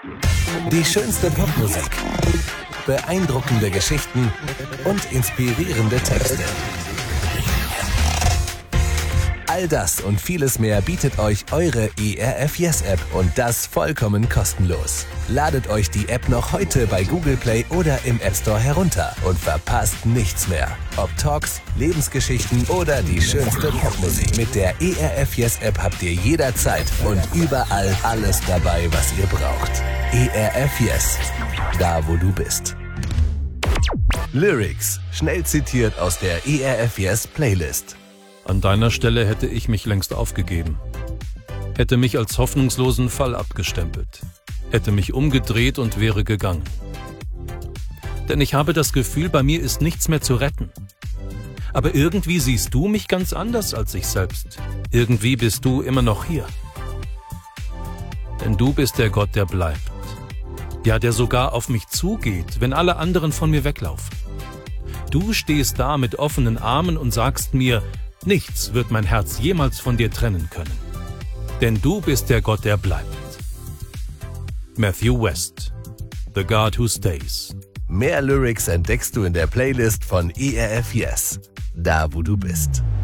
Die schönste Popmusik, beeindruckende Geschichten und inspirierende Texte. All das und vieles mehr bietet euch eure ERF Yes App und das vollkommen kostenlos. Ladet euch die App noch heute bei Google Play oder im App Store herunter und verpasst nichts mehr. Ob Talks, Lebensgeschichten oder die schönste Popmusik. Mit der ERF Yes App habt ihr jederzeit und überall alles dabei, was ihr braucht. ERF Yes, da wo du bist. Lyrics, schnell zitiert aus der ERF Yes Playlist. An deiner Stelle hätte ich mich längst aufgegeben. Hätte mich als hoffnungslosen Fall abgestempelt. Hätte mich umgedreht und wäre gegangen. Denn ich habe das Gefühl, bei mir ist nichts mehr zu retten. Aber irgendwie siehst du mich ganz anders als ich selbst. Irgendwie bist du immer noch hier. Denn du bist der Gott, der bleibt. Ja, der sogar auf mich zugeht, wenn alle anderen von mir weglaufen. Du stehst da mit offenen Armen und sagst mir, nichts wird mein Herz jemals von dir trennen können. Denn du bist der Gott, der bleibt. Matthew West, The God Who Stays. Mehr Lyrics entdeckst du in der Playlist von ERF Yes, da wo du bist.